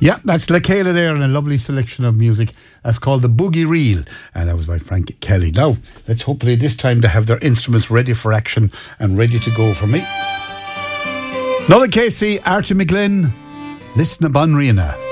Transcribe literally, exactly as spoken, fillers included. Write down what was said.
Yeah, that's LaKayla there, and a lovely selection of music. That's called the Boogie Reel, and that was by Frank Kelly. Now, let's hopefully this time they have their instruments ready for action and ready to go for me. Nola Casey, Archie McGlynn, Listen to Bunreena.